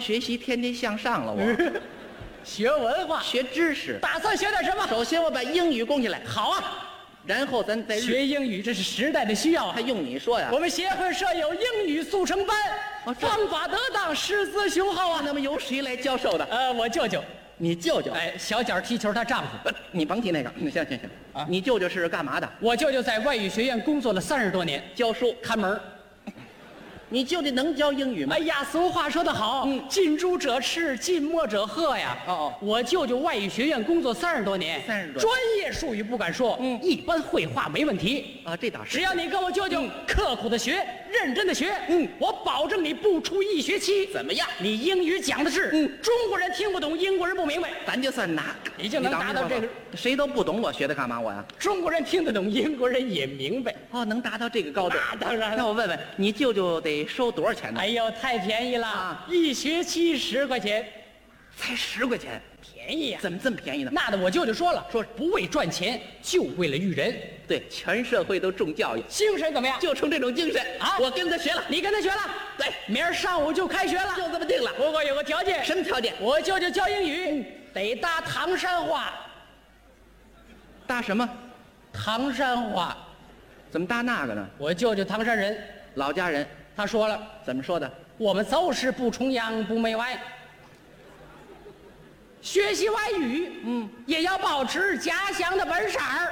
学习天天向上了，我学文化， 学知识。 打算学点什么？ 首先我把英语供起来， 好啊， 然后咱再学英语，这是时代的需要啊还。用你说呀？ 我们协会设有英语速成班， 这方法得当，师资雄厚啊。 那么由谁来教授的？ 我舅舅， 你舅舅？ 哎，小脚踢球，她丈夫。 你甭提那个，行啊你舅舅是干嘛的？ 我舅舅在外语学院工作了30多年， 教书。 看门儿。 你舅舅能教英语吗？ 哎呀，俗话说得好，近朱者赤，近墨者黑呀。 哦， 我舅舅外语学院工作30多年 30多年专业术语不敢说，一般绘画没问题。 啊，这倒是。 只要你跟我舅舅刻苦的学，认真的学，我保证你不出1学期。 怎么样？ 你英语讲的是，中国人听不懂，英国人不明白， 咱就算拿， 你就能达到这个。 谁都不懂，我学它干嘛？我呀？ 中国人听得懂，英国人也明白。 哦，能达到这个高度？ 那当然了。 那我问问你舅舅得收多少钱呢？ 哎呦，太便宜了啊 ！1学期10块钱， 才10块钱， 便宜呀！ 怎么这么便宜呢？ 那的我舅舅说了，说不为赚钱，就为了育人。 对，全社会都重教育， 精神怎么样？ 就冲这种精神啊！ 我跟他学了。 你跟他学了？ 对， 明儿上午就开学了， 就这么定了。 不过有个条件。 什么条件？ 我舅舅教英语得搭唐山话。 搭什么？ 唐山话。 怎么搭那个呢？ 我舅舅唐山人， 老家人。 他说了， 怎么说的？ 我们就是不崇洋不媚外，学习外语，也要保持家乡的本色儿。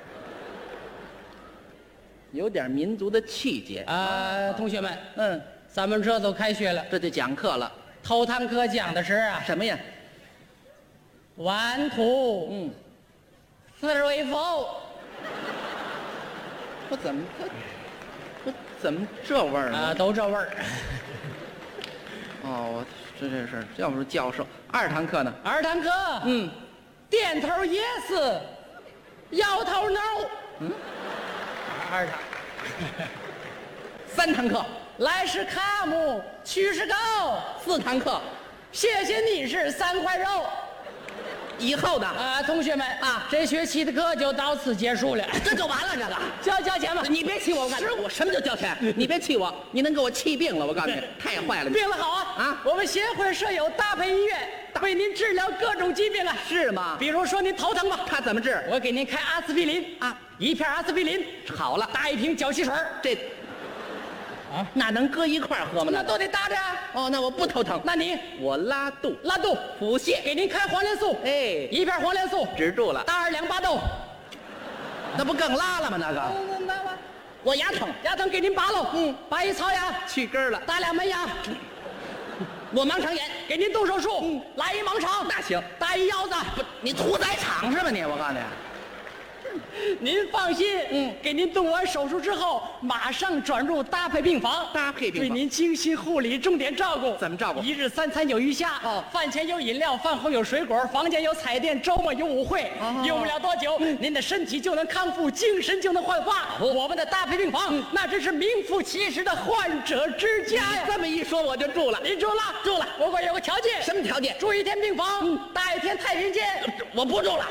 有点民族的气节。 同学们， 嗯， 咱们这都开学了， 这就讲课了。 头堂课讲的是什么呀？ 1 2 3 4。 我怎么这味儿呢？ 都这味儿。 哦，我这是，要不是教授。2堂课呢 ？2堂课，点头 yes， 摇头 no。2堂。 3堂课， 来是卡姆，去是狗。 4堂课， 谢谢你是3块肉。 以后的同学们这学期的课就到此结束了， 这就完了。这个交钱吧。 你别气我，我什么叫交钱？你别气我，你能给我气病了。我告诉你，太坏了。 病了好啊！我们协会设有搭配医院，为您治疗各种疾病啊。 是吗？ 比如说您头疼吧， 他怎么治？ 我给您开阿司匹林1片阿司匹林好了， 搭1瓶脚气水。这那能搁一块喝吗？ 那都得搭着。 哦，那我不头疼。 那你我拉肚腹泻，给您开黄连素。 哎 ，1片黄连素止住了。 搭2两巴豆， 那不更拉了吗？那个我牙疼给您拔喽。拔1槽牙去根了， 搭2门牙。 我盲肠炎， 给您动手术，来1盲肠。 那行， 搭1腰子。 不，你屠宰场是吧你？我告诉你。 您放心，给您动完手术之后，马上转入搭配病房。对您精心护理，重点照顾。 怎么照顾 ？1日3餐有鱼虾，饭前有饮料，饭后有水果，房间有彩电，周末有舞会。用不了多久，您的身体就能康复，精神就能焕发。我们的搭配病房，那真是名副其实的患者之家呀！ 这么一说，我就住了。 您住了？ 住了。 不过有个条件。 什么条件？ 住1天病房，搭1天太平间。 我不住了。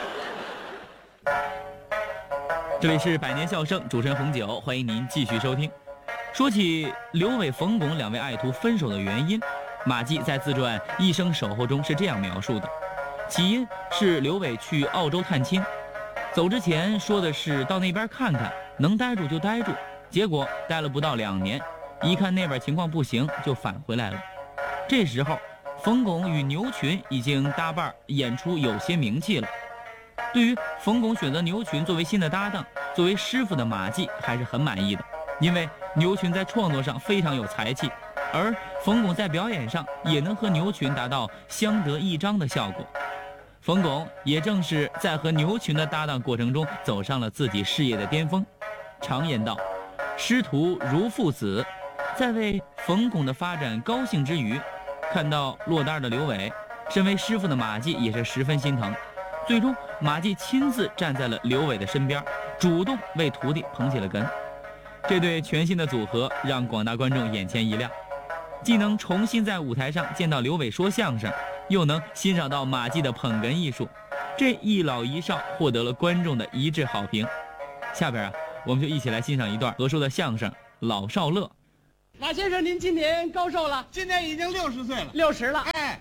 这里是百年笑声，主持人红酒，欢迎您继续收听。说起刘伟、冯巩2位爱徒分手的原因，马季在自传《一生守候》中是这样描述的：起因是刘伟去澳洲探亲，走之前说的是到那边看看，能待住就待住，结果待了不到2年，一看那边情况不行，就返回来了。这时候，冯巩与牛群已经搭伴演出有些名气了。对于冯巩选择牛群作为新的搭档，作为师傅的马季还是很满意的，因为牛群在创作上非常有才气，而冯巩在表演上也能和牛群达到相得益彰的效果。冯巩也正是在和牛群的搭档过程中走上了自己事业的巅峰。常言道，师徒如父子，在为冯巩的发展高兴之余，看到落单的刘伟，身为师傅的马季也是十分心疼。最终，马季亲自站在了刘伟的身边，主动为徒弟捧起了哏。这对全新的组合让广大观众眼前一亮，既能重新在舞台上见到刘伟说相声，又能欣赏到马季的捧哏艺术，这一老一少获得了观众的一致好评。下边我们就一起来欣赏一段何叔的相声《老少乐》。 马先生，您今年高寿了？ 今年已经60岁了。 60了。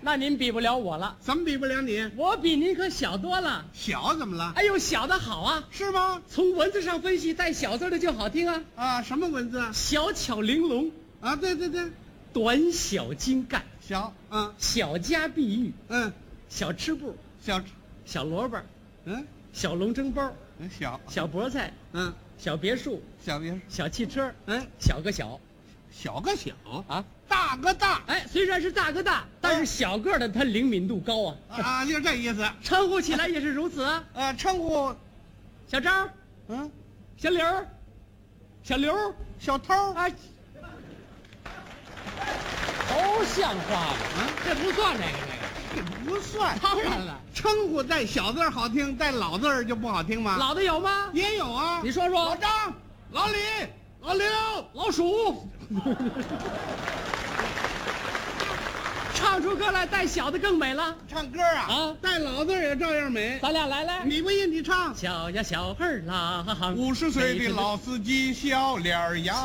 那您比不了我了， 怎么比不了你？ 我比您可小多了。 小怎么了？ 哎呦，小的好啊， 是吗？ 从文字上分析，带小字的就好听啊。 啊，什么文字啊？ 小巧玲珑， 啊，对对对， 短小精干， 小， 小家碧玉，小吃部， 小， 小萝卜，小笼蒸包， 小， 小菠菜，小别墅， 小别墅， 小汽车，小个小， 小个小啊， 大个大。 哎，虽然是大个大，但是小个的它灵敏度高啊。 啊，就是这意思。 称呼起来也是如此啊。 称呼， 小张，小刘，小刘， 小偷啊，都像话了这不算这个。 这不算。 当然了， 称呼带小字儿好听，带老字儿就不好听吗？ 老的有吗？ 也有啊。 你说说。 老张、老李、老刘、 老鼠。唱出歌来带小的更美了。 唱歌啊，带老字儿也照样美。 咱俩来。 你不信你唱。 小呀小二郎， 50岁的老司机笑脸扬。